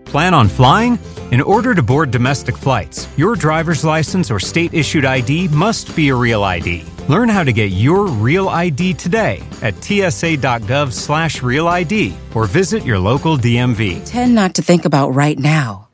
Plan on flying? In order to board domestic flights, your driver's license or state-issued ID must be a real ID. Learn how to get your real ID today at tsa.gov/real ID or visit your local DMV. Tend not to think about right now.